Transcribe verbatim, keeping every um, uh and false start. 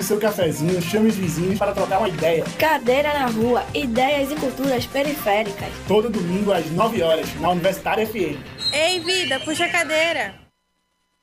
seu cafezinho, chame os vizinhos para trocar uma ideia. Cadeira na Rua, ideias e culturas periféricas. Todo domingo às nove horas, na Universitária F M. Ei, vida, puxa a cadeira.